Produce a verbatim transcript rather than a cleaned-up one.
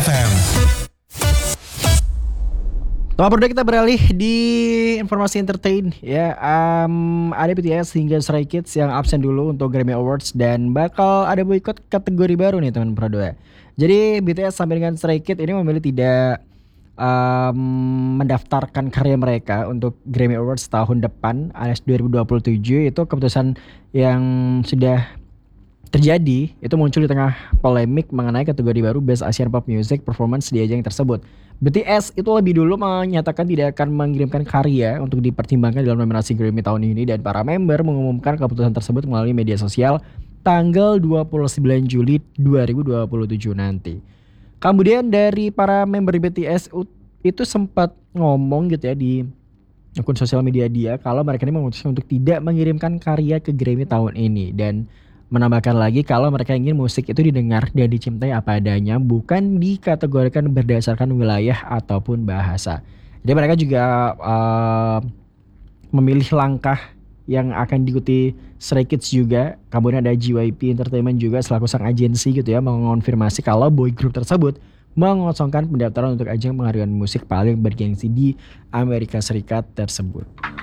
F M. Teman Produk, kita beralih di informasi entertain ya. Um, ada B T S hingga Stray Kids yang absen dulu untuk Grammy Awards dan bakal ada boykot kategori baru nih teman Produk. Jadi B T S sampai dengan Stray Kids ini memilih tidak um, mendaftarkan karya mereka untuk Grammy Awards tahun depan alias dua ribu dua puluh tujuh. Itu keputusan yang sudah terjadi, itu muncul di tengah polemik mengenai kategori baru Best Asian Pop Music Performance di ajang tersebut. B T S itu lebih dulu menyatakan tidak akan mengirimkan karya untuk dipertimbangkan dalam nominasi Grammy tahun ini, dan para member mengumumkan keputusan tersebut melalui media sosial tanggal dua puluh sembilan Juli dua ribu dua puluh tujuh nanti. Kemudian dari para member B T S itu sempat ngomong gitu ya di akun sosial media dia kalau mereka ini memutuskan untuk tidak mengirimkan karya ke Grammy tahun ini, dan menambahkan lagi kalau mereka ingin musik itu didengar dan dicintai apa adanya, bukan dikategorikan berdasarkan wilayah ataupun bahasa. Jadi mereka juga uh, memilih langkah yang akan diikuti Stray Kids juga. Kemudian ada J Y P Entertainment juga selaku sang agensi gitu ya, mengonfirmasi kalau boy group tersebut mengosongkan pendaftaran untuk ajang penghargaan musik paling bergengsi di Amerika Serikat tersebut.